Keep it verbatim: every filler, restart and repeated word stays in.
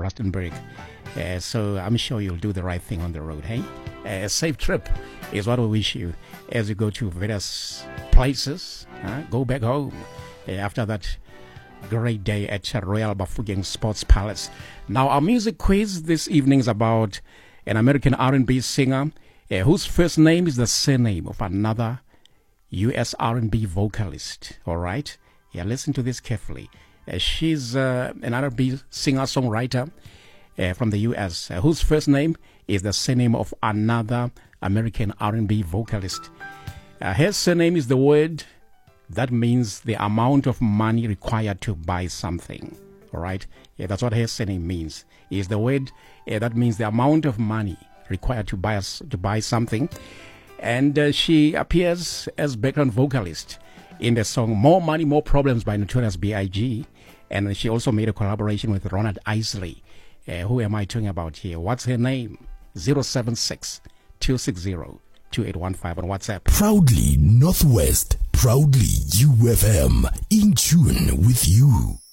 Rustenburg. Uh, so I'm sure you'll do the right thing on the road, hey? Uh, a safe trip is what we wish you as you go to various places. Uh, go back home uh, after that great day at Royal Bafokeng Sports Palace. Now, our music quiz this evening is about an American R and B singer uh, whose first name is the surname of another U S R and B vocalist. All right? Yeah, listen to this carefully. Uh, she's uh, an R and B singer-songwriter uh, from the U S uh, whose first name is the surname of another American R and B vocalist. Uh, her surname is the word that means the amount of money required to buy something. All right? Yeah, that's what her surname means. Is the word uh, that means the amount of money required to buy to buy something. And uh, she appears as background vocalist in the song More Money, More Problems by Notorious B I G. And she also made a collaboration with Ronald Isley. Uh, who am I talking about here? What's her name? zero seven six, two six zero, two eight one five on WhatsApp. Proudly Northwest, proudly U F M, in tune with you.